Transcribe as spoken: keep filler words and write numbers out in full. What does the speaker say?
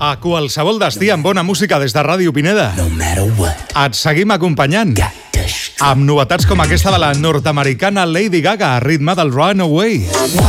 A qualsevol destí amb bona música des de Ràdio Pineda. Et seguim acompanyant amb novetats com aquesta de la nord-americana Lady Gaga a ritme del Runaway.